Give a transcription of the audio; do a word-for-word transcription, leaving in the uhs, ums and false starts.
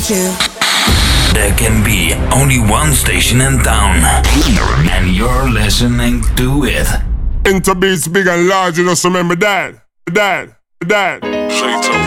to. There can be only one station in town, and you're listening to it. Interbeats big and large, you just remember that, that, that. Shaitan.